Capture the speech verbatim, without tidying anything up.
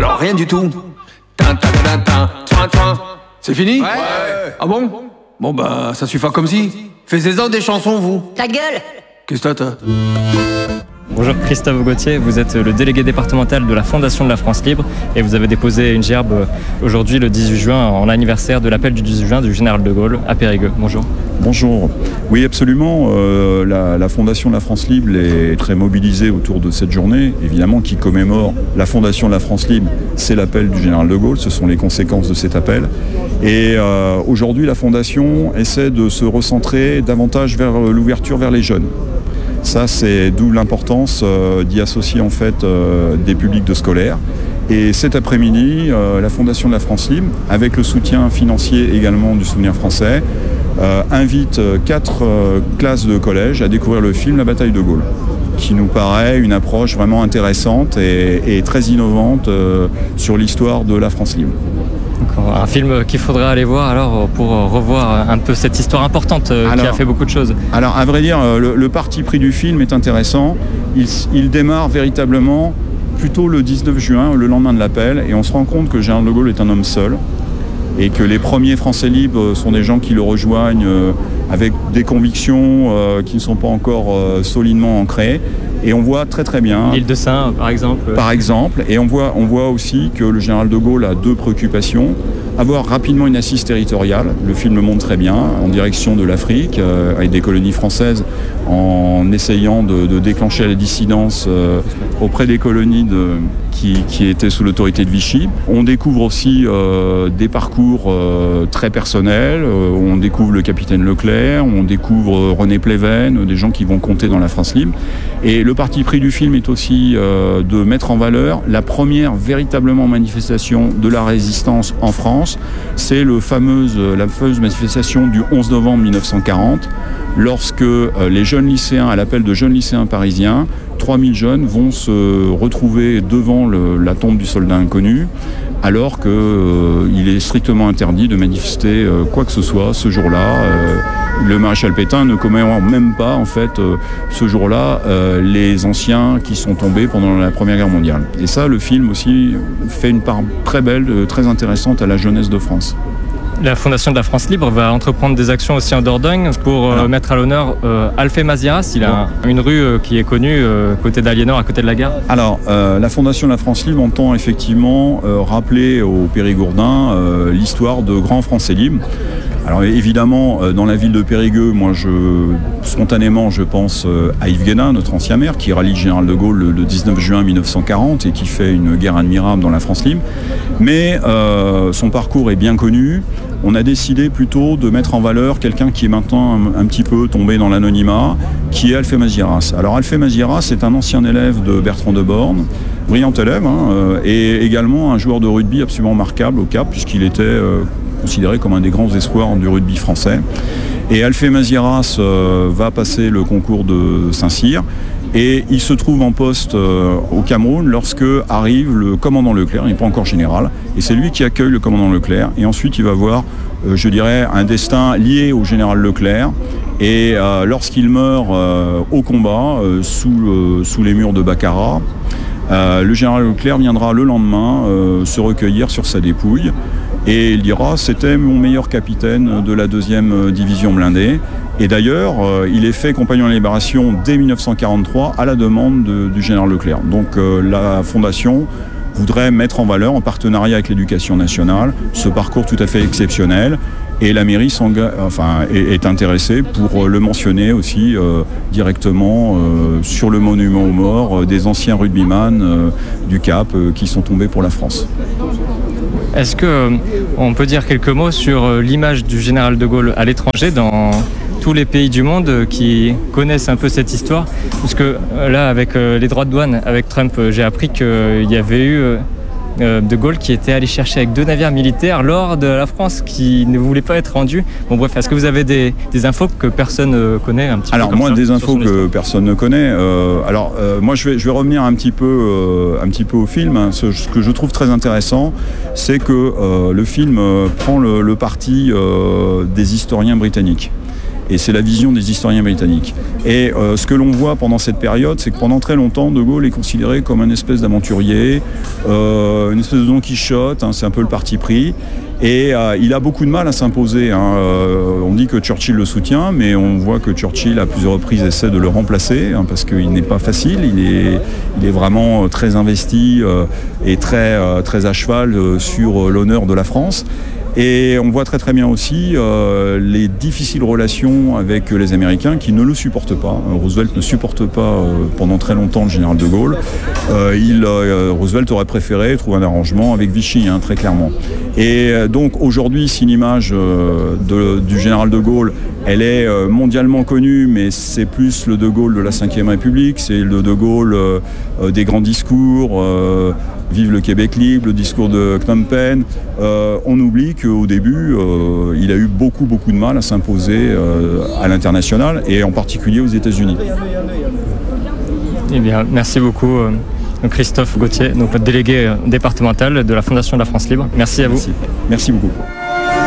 Alors rien du tout. Tin, tin, tin, tin, tin, tin. C'est fini? Ouais. Ah bon? Bon bah ça suffit comme si. Faites-en des chansons vous. Ta gueule! Qu'est-ce que t'as? Bonjour Christophe Gauthier, vous êtes le délégué départemental de la Fondation de la France Libre et vous avez déposé une gerbe aujourd'hui le dix-huit juin en l'anniversaire de l'appel du dix-huit juin du général de Gaulle à Périgueux. Bonjour. Bonjour. Oui, absolument. Euh, la, la Fondation de la France Libre est très mobilisée autour de cette journée, évidemment, qui commémore la Fondation de la France Libre. C'est l'appel du général de Gaulle, ce sont les conséquences de cet appel. Et euh, aujourd'hui, la Fondation essaie de se recentrer davantage vers l'ouverture vers les jeunes. Ça, c'est d'où l'importance euh, d'y associer en fait euh, des publics de scolaires. Et cet après-midi, euh, la Fondation de la France Libre, avec le soutien financier également du Souvenir français, euh, invite quatre euh, classes de collège à découvrir le film La bataille de Gaulle, qui nous paraît une approche vraiment intéressante et, et très innovante euh, sur l'histoire de la France libre. Un film qu'il faudrait aller voir alors pour revoir un peu cette histoire importante alors, qui a fait beaucoup de choses. Alors à vrai dire, le, le parti pris du film est intéressant. Il, il démarre véritablement plutôt le dix-neuf juin, le lendemain de l'appel, et on se rend compte que le général de Gaulle est un homme seul et que les premiers Français libres sont des gens qui le rejoignent avec des convictions qui ne sont pas encore solidement ancrées. Et on voit très très bien... L'île de Saint, par exemple. Par exemple. Et on voit, on voit aussi que le général de Gaulle a deux préoccupations. Avoir rapidement une assise territoriale, le film le montre très bien, en direction de l'Afrique, euh, avec des colonies françaises, en essayant de, de déclencher la dissidence euh, auprès des colonies de, qui, qui étaient sous l'autorité de Vichy. On découvre aussi euh, des parcours euh, très personnels, euh, on découvre le capitaine Leclerc, on découvre René Pleven, des gens qui vont compter dans la France libre. Et le parti pris du film est aussi euh, de mettre en valeur la première véritablement manifestation de la résistance en France. C'est le fameuse, la fameuse manifestation du onze novembre mille neuf cent quarante, lorsque euh, les jeunes lycéens, à l'appel de jeunes lycéens parisiens, trois mille jeunes vont se retrouver devant le, la tombe du soldat inconnu, alors qu'il euh, est strictement interdit de manifester euh, quoi que ce soit ce jour-là. Euh, le maréchal Pétain ne commémore même pas, en fait, euh, ce jour-là, euh, les anciens qui sont tombés pendant la Première Guerre mondiale. Et ça, le film aussi fait une part très belle, très intéressante à la jeunesse de France. La Fondation de la France Libre va entreprendre des actions aussi en Dordogne pour euh, mettre à l'honneur euh, Alphée Maziras. Il a un, une rue euh, qui est connue, euh, côté d'Aliénor, à côté de la gare. Alors, euh, la Fondation de la France Libre entend effectivement euh, rappeler aux Périgourdins euh, l'histoire de grands Français libres. Alors évidemment, euh, dans la ville de Périgueux, moi, je, spontanément, je pense euh, à Yves Guénin, notre ancien maire, qui rallie le général de Gaulle le, le dix-neuf juin mille neuf cent quarante et qui fait une guerre admirable dans la France libre. Mais euh, son parcours est bien connu. On a décidé plutôt de mettre en valeur quelqu'un qui est maintenant un, un petit peu tombé dans l'anonymat, qui est Alphée Maziras. Alors Alphée Maziras est un ancien élève de Bertrand de Born, brillant élève, hein, euh, et également un joueur de rugby absolument remarquable au Cap, puisqu'il était euh, considéré comme un des grands espoirs du rugby français. Et Alphée Maziras euh, va passer le concours de Saint-Cyr. Et il se trouve en poste euh, au Cameroun lorsque arrive le commandant Leclerc, il n'est pas encore général, et c'est lui qui accueille le commandant Leclerc, et ensuite il va avoir, euh, je dirais, un destin lié au général Leclerc, et euh, lorsqu'il meurt euh, au combat, euh, sous, euh, sous les murs de Baccarat, euh, le général Leclerc viendra le lendemain euh, se recueillir sur sa dépouille, et il dira « c'était mon meilleur capitaine de la deuxième division blindée ». Et d'ailleurs, euh, il est fait compagnon de la Libération dès mille neuf cent quarante-trois à la demande de, du général Leclerc. Donc euh, la Fondation voudrait mettre en valeur, en partenariat avec l'Éducation nationale, ce parcours tout à fait exceptionnel. Et la mairie enfin, est, est intéressée pour le mentionner aussi euh, directement euh, sur le monument aux morts euh, des anciens rugbyman euh, du Cap euh, qui sont tombés pour la France. Est-ce qu'on peut dire quelques mots sur l'image du général de Gaulle à l'étranger, dans tous les pays du monde qui connaissent un peu cette histoire? Parce que là, avec les droits de douane, avec Trump, j'ai appris qu'il y avait eu de Gaulle qui était allé chercher avec deux navires militaires l'or de la France qui ne voulait pas être rendu. Bon bref, est-ce que vous avez des, des infos que personne ne connaît un petit alors, peu? Alors moi, ça, des infos que personne ne connaît. Euh, alors euh, moi, je vais, je vais revenir un petit peu, euh, un petit peu au film. Hein. Ce, ce que je trouve très intéressant, c'est que euh, le film euh, prend le, le parti euh, des historiens britanniques. et c'est la vision des historiens britanniques. Et euh, ce que l'on voit pendant cette période, c'est que pendant très longtemps, De Gaulle est considéré comme une espèce d'aventurier, euh, une espèce de Don Quichotte, hein, c'est un peu le parti pris. Et euh, il a beaucoup de mal à s'imposer. Hein. Euh, on dit que Churchill le soutient, mais on voit que Churchill, à plusieurs reprises, essaie de le remplacer, hein, parce qu'il n'est pas facile. Il est, il est vraiment très investi euh, et très, euh, très à cheval euh, sur l'honneur de la France. Et on voit très très bien aussi euh, les difficiles relations avec les Américains qui ne le supportent pas. Roosevelt ne supporte pas euh, pendant très longtemps le général de Gaulle. Euh, il, euh, Roosevelt aurait préféré trouver un arrangement avec Vichy, hein, très clairement. Et euh, donc aujourd'hui, si l'image euh, de, du général de Gaulle, elle est euh, mondialement connue, mais c'est plus le de Gaulle de la cinquième République, c'est le de Gaulle euh, euh, des grands discours, euh, vive le Québec libre, le discours de Phnom Penh. Euh, on oublie qu'au début, euh, il a eu beaucoup, beaucoup de mal à s'imposer euh, à l'international et en particulier aux États-Unis. Eh bien, merci beaucoup euh, Christophe Gauthier, donc délégué départemental de la Fondation de la France Libre. Merci à vous. Merci, merci beaucoup.